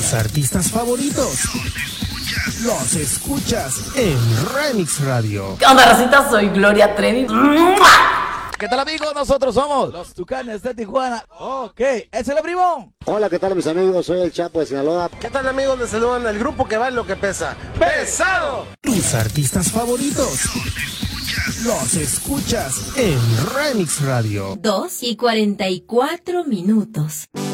Tus artistas favoritos los escuchas en Remix Radio. ¿Qué onda, racita? Soy Gloria Trevi. ¿Qué tal, amigos? Nosotros somos los Tucanes de Tijuana. Ok, ¡es el primo! Hola, ¿qué tal, mis amigos? Soy el Chapo de Sinaloa. ¿Qué tal, amigos? Les saludan el grupo que va en lo que pesa. ¡Pesado! Tus artistas favoritos los escuchas en Remix Radio. 2:44.